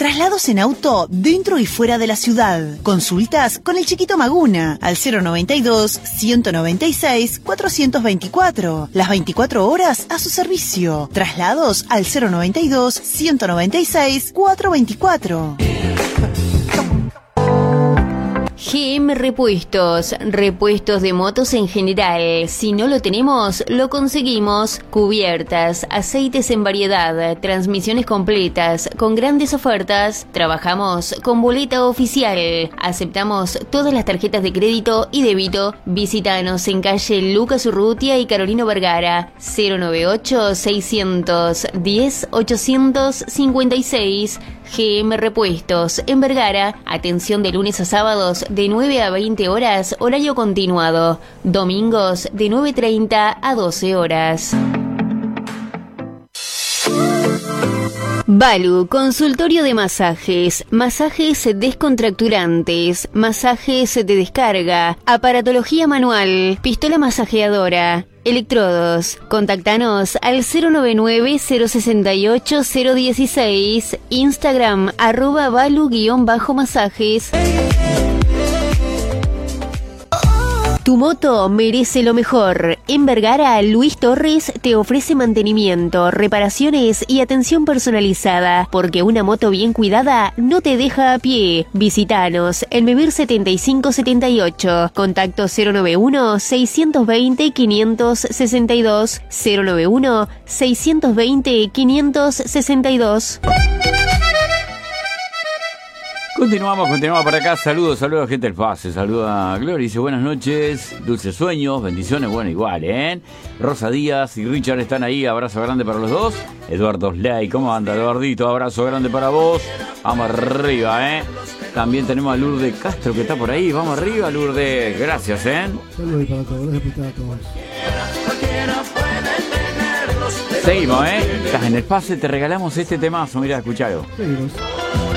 Traslados en auto dentro y fuera de la ciudad. Consultas con el Chiquito Maguna al 092-196-424. Las 24 horas a su servicio. Traslados al 092-196-424. GM Repuestos, repuestos de motos en general. Si no lo tenemos, lo conseguimos. Cubiertas, aceites en variedad, transmisiones completas, con grandes ofertas. Trabajamos con boleta oficial. Aceptamos todas las tarjetas de crédito y débito. Visítanos en calle Lucas Urrutia y Carolino Vergara. 098-610-856. GM Repuestos, en Vergara. Atención de lunes a sábados de 9 a 20 horas, horario continuado. Domingos de 9:30 a 12 horas. Balu, consultorio de masajes, masajes descontracturantes, masajes de descarga, aparatología manual, pistola masajeadora, electrodos. Contactanos al 099-068-016, Instagram @balu_masajes. Tu moto merece lo mejor. En Vergara, Luis Torres te ofrece mantenimiento, reparaciones y atención personalizada, porque una moto bien cuidada no te deja a pie. Visítanos en Memir 7578. Contacto 091-620-562. 091-620-562. Continuamos por acá. Saludos gente del Pase. Saluda a Gloria, dice buenas noches, dulces sueños, bendiciones. Bueno, igual, Rosa Díaz y Richard están ahí, abrazo grande para los dos. Eduardo Slay, ¿cómo anda, Eduardito? Abrazo grande para vos. Vamos arriba, También tenemos a Lourdes Castro que está por ahí. Vamos arriba, Lourdes. Gracias, Saludos para todos, gracias por estar a todos. Seguimos, Estás en el Pase, te regalamos este temazo, mirá, escuchalo. Seguimos.